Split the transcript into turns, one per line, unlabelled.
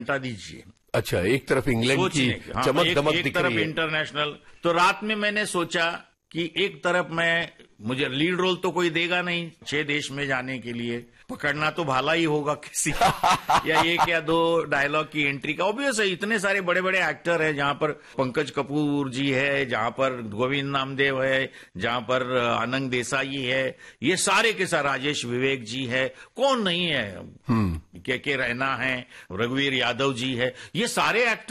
हटा दीजिए।
अच्छा, एक तरफ इंग्लैंड की चमक दमक दिख
तरफ
रही है।
इंटरनेशनल। तो रात में मैंने सोचा कि एक तरफ मुझे लीड रोल तो कोई देगा नहीं 6 देश में जाने के लिए, पकड़ना तो भाला ही होगा किसी या एक या दो डायलॉग की एंट्री का। ऑब्वियस है, इतने सारे बड़े बड़े एक्टर हैं, जहां पर पंकज कपूर जी है, जहां पर गोविंद नामदेव है, जहां पर आनंद देसाई है, ये सारे के सारे, राजेश विवेक जी है, कौन नहीं है, के रैना है, रघुवीर यादव जी है, ये सारे एक्टर